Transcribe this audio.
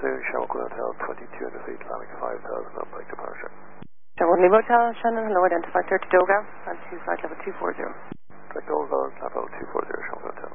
Shamrock Hotel, 2200 feet, landing 5,000, up back departure. Shamrock Lima Hotel, Shannon, hello, identify 30 Doga, and to flight level 240. Direct Doga, level 240, Shamrock Hotel.